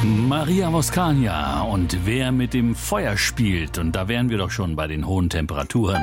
Maria Voskania und wer mit dem Feuer spielt. Und da wären wir doch schon bei den hohen Temperaturen.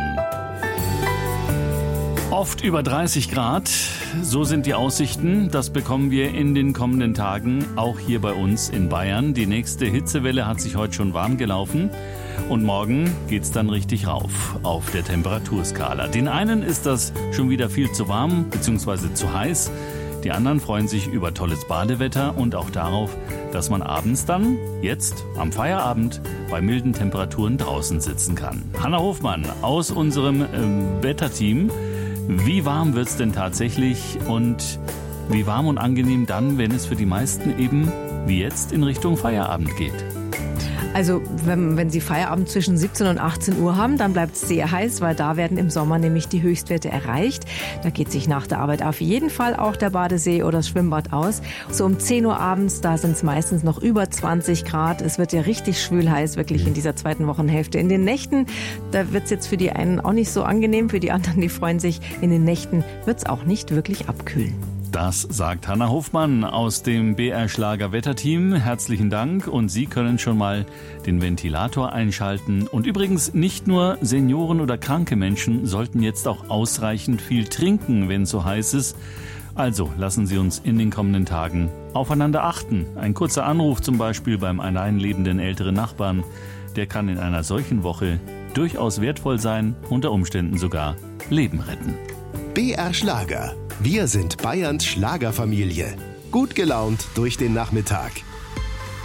Oft über 30 Grad, so sind die Aussichten. Das bekommen wir in den kommenden Tagen, auch hier bei uns in Bayern. Die nächste Hitzewelle hat sich heute schon warm gelaufen. Und morgen geht's dann richtig rauf auf der Temperaturskala. Den einen ist das schon wieder viel zu warm bzw. zu heiß. Die anderen freuen sich über tolles Badewetter und auch darauf, dass man abends dann, jetzt am Feierabend, bei milden Temperaturen draußen sitzen kann. Hanna Hofmann aus unserem Wetterteam. Wie warm wird's denn tatsächlich und wie warm und angenehm dann, wenn es für die meisten eben wie jetzt in Richtung Feierabend geht? Also wenn Sie Feierabend zwischen 17 und 18 Uhr haben, dann bleibt es sehr heiß, weil da werden im Sommer nämlich die Höchstwerte erreicht. Da geht sich nach der Arbeit auf jeden Fall auch der Badesee oder das Schwimmbad aus. So um 10 Uhr abends, da sind es meistens noch über 20 Grad. Es wird ja richtig schwül heiß, wirklich in dieser zweiten Wochenhälfte. In den Nächten, da wird es jetzt für die einen auch nicht so angenehm, für die anderen, die freuen sich. In den Nächten wird es auch nicht wirklich abkühlen. Das sagt Hanna Hofmann aus dem BR Schlager Wetterteam. Herzlichen Dank und Sie können schon mal den Ventilator einschalten. Und übrigens nicht nur Senioren oder kranke Menschen sollten jetzt auch ausreichend viel trinken, wenn es so heiß ist. Also lassen Sie uns in den kommenden Tagen aufeinander achten. Ein kurzer Anruf zum Beispiel beim alleinlebenden älteren Nachbarn, der kann in einer solchen Woche durchaus wertvoll sein, unter Umständen sogar Leben retten. BR Schlager. Wir sind Bayerns Schlagerfamilie. Gut gelaunt durch den Nachmittag.